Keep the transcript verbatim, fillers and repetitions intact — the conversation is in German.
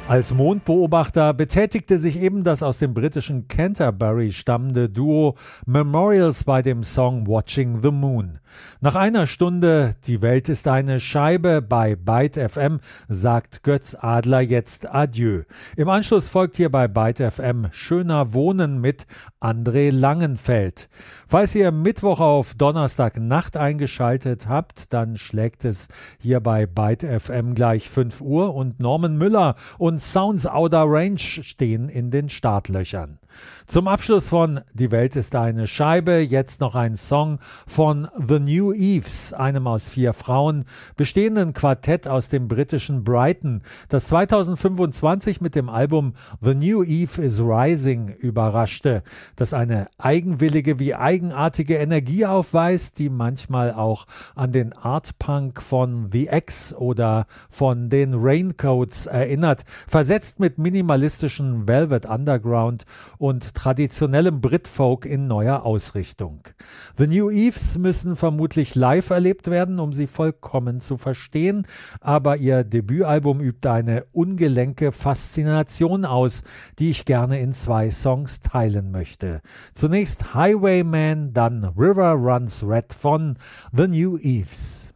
Als Mondbeobachter betätigte sich eben das aus dem britischen Canterbury stammende Duo Memorials bei dem Song Watching the Moon. Nach einer Stunde Die Welt ist eine Scheibe bei Byte F M sagt Götz Adler jetzt Adieu. Im Anschluss folgt hier bei Byte F M Schöner Wohnen mit André Langenfeld. Falls ihr Mittwoch auf Donnerstagnacht eingeschaltet habt, dann schlägt es hier bei Byte F M gleich fünf Uhr und Norman Müller und Sounds Outer Range stehen in den Startlöchern. Zum Abschluss von Die Welt ist eine Scheibe jetzt noch ein Song von The New Eves, einem aus vier Frauen bestehenden Quartett aus dem britischen Brighton, das zweitausendfünfundzwanzig mit dem Album The New Eve is Rising überraschte, das eine eigenwillige wie eigenartige Energie aufweist, die manchmal auch an den Art Punk von The X oder von den Raincoats erinnert, versetzt mit minimalistischen Velvet Underground und traditionellem Britfolk in neuer Ausrichtung. The New Eves müssen vermutlich live erlebt werden, um sie vollkommen zu verstehen, aber ihr Debütalbum übt eine ungelenke Faszination aus, die ich gerne in zwei Songs teilen möchte. Zunächst Highwayman, dann River Runs Red von The New Eves.